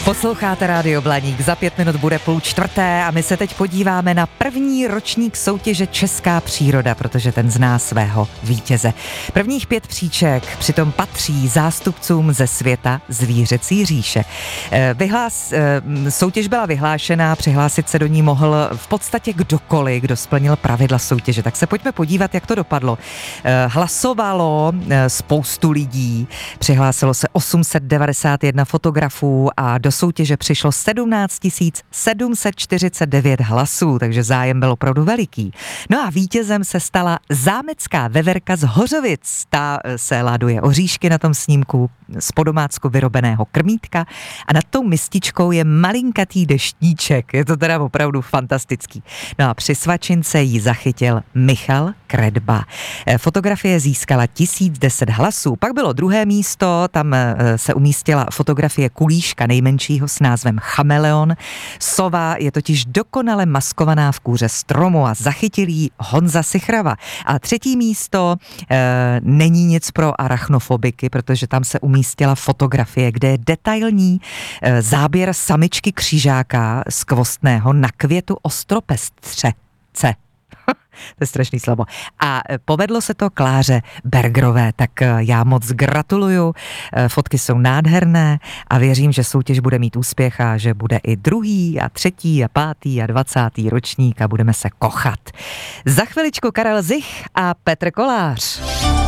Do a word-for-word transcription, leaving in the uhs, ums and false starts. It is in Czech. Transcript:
Posloucháte Rádio Blaník, za pět minut bude půl čtvrté a my se teď podíváme na první ročník soutěže Česká příroda, protože ten zná svého vítěze. Prvních pět příček přitom patří zástupcům ze světa zvířecí říše. Vyhlás, soutěž byla vyhlášená, přihlásit se do ní mohl v podstatě kdokoliv, kdo splnil pravidla soutěže. Tak se pojďme podívat, jak to dopadlo. Hlasovalo spoustu lidí, přihlásilo se osm set devadesát jedna fotografů a do soutěže přišlo sedmnáct tisíc sedm set čtyřicet devět hlasů, takže zájem byl opravdu veliký. No a vítězem se stala zámecká veverka z Hořovic. Ta se láduje oříšky na tom snímku z po domácku vyrobeného krmítka a nad tou mističkou je malinkatý deštníček. Je to teda opravdu fantastický. No a při svačince ji zachytil Michal Kredba. Fotografie získala tisíc deset hlasů. Pak bylo druhé místo, tam se umístila fotografie kulíška nejmenšího s názvem Chameleon. Sova je totiž dokonale maskovaná v kůře stromu a zachytil ji Honza Sichrava. A třetí místo e, není nic pro arachnofobiky, protože tam se umístila fotografie, kde je detailní e, záběr samičky křižáka z kvostného na květu ostropestře. To je strašný slovo. A povedlo se to Kláře Bergerové, tak já moc gratuluju. Fotky jsou nádherné a věřím, že soutěž bude mít úspěch a že bude i druhý a třetí a pátý a dvacátý ročník a budeme se kochat. Za chviličku Karel Zich a Petr Kolář.